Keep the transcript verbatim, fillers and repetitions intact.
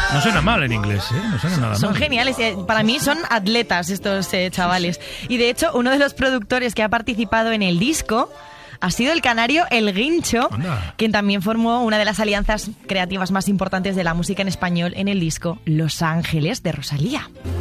No suena mal en inglés, ¿eh? No suena nada mal. Son geniales. Para mí son atletas estos eh, chavales. Y de hecho, uno de los productores que ha participado en el disco ha sido el canario El Guincho, Anda. quien también formó una de las alianzas creativas más importantes de la música en español en el disco Los Ángeles de Rosalía.